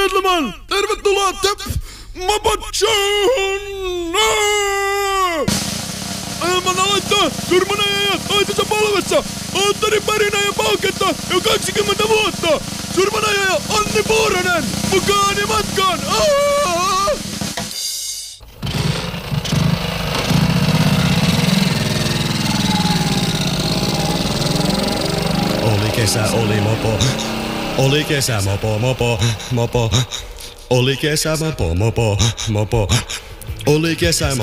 gentlemen, tervetuloa Mopon Showhun! Ohjelman aloittaa Surmanen ja toisessa polvessa Antteri Pärinä ja Pauketta jo 20 vuotta. Surmanen ja Anni Puuranen mukaan ja matkaan! Oli kesä, oli mopo. Oli kesä, mopo. Oli kesä, mopo. Oli kesä,